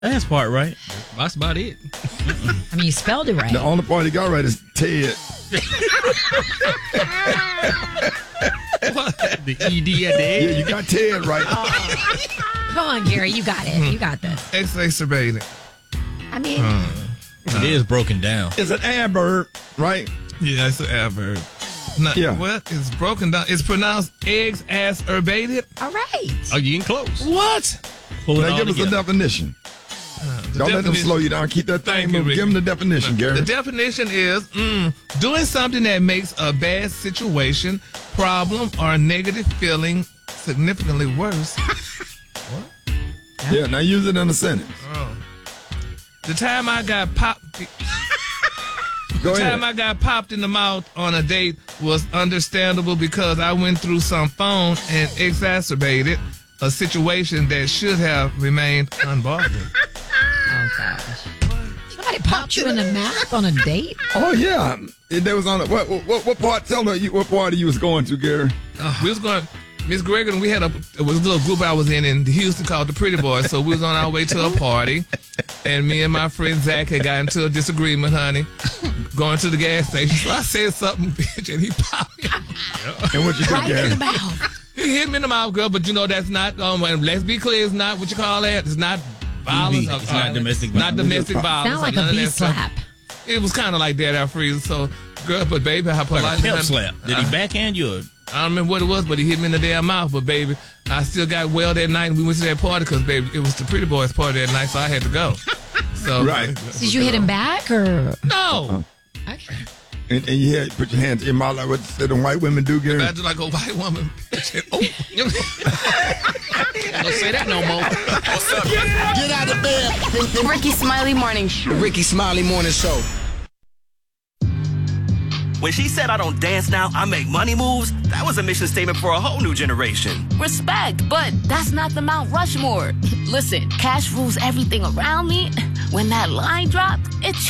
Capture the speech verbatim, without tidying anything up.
That's part right. That's about it. I mean, you spelled it right. The only part he got right is Ted. What? The E D at the end? Yeah, you got Ted right. Come on, Gary. You got it. You got this. Exacerbated. I mean, It is broken down. It's an adverb, right? Yeah, it's an adverb. Not, Yeah. What? It's broken down. It's pronounced exacerbated. all right. Oh, you getting close. What? Pull it Now all give us together. a definition. The Don't let them definition- slow you down. Keep that thing Thank you, moving. Ricky. Give them the definition, Gary. The definition is mm, doing something that makes a bad situation, problem, or negative feeling significantly worse. Yeah, now use it in a sentence. Oh. The time I got popped, Go the ahead. time I got popped in the mouth on a date was understandable because I went through some phone and exacerbated a situation that should have remained unbothered. Oh, gosh. Somebody popped you in the mouth on a date? Oh yeah, It- that was on. A, what, what what part? Tell her you, what party you was going to, Gary. We was going, Miss Gregory, we had a, it was a little group I was in in Houston called the Pretty Boys. So we was on our way to a party, and me and my friend Zach had got into a disagreement, honey, going to the gas station. So I said something, bitch, and he popped me. And what you do, Right in Gary? the mouth. He hit me in the mouth, girl, but you know that's not, um, and let's be clear, it's not what you call that. It's not violence. It's or- not or- domestic Not violence. domestic violence. Sound like or none a of bee that stuff. slap. It was kind of like that, Alfredo. So, girl, but baby, how polite. Like a pimp slap. Did he backhand you? Or? I don't remember what it was, but he hit me in the damn mouth. But baby, I still got well that night, and we went to that party because baby, it was the Pretty Boys party that night, so I had to go. So Right. Did you hit him back or? No, Okay. And, and you had put your hands in your mouth like what the them white women do, Gary. imagine like a white woman. Oh, Don't say that no more. Get out of bed. The Ricky Smiley Morning Show. The Ricky Smiley Morning Show. When she said I don't dance now, I make money moves, that was a mission statement for a whole new generation. Respect, but that's not the Mount Rushmore. Listen, cash rules everything around me. When that line dropped, it